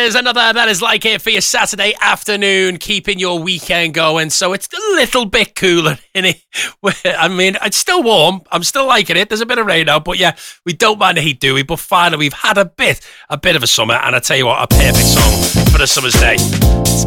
is another That Is Like It for your Saturday afternoon, keeping your weekend going. So it's a little bit cooler in it. I mean, it's still warm. I'm still liking it. There's a bit of rain out, but yeah, we don't mind the heat, do we? But finally, we've had a bit of a summer, and I tell you what, a perfect song for a summer's day. It's